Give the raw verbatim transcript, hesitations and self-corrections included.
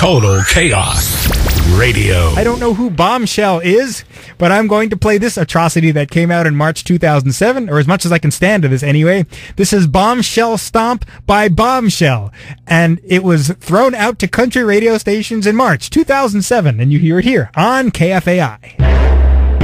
Total Chaos Radio. I don't know who Bombshell is, but I'm going to play this atrocity that came out in March two thousand seven, or as much as I can stand to this anyway. This is Bombshell Stomp by Bombshell, and it was thrown out to country radio stations in March two thousand seven, and you hear it here on K F A I.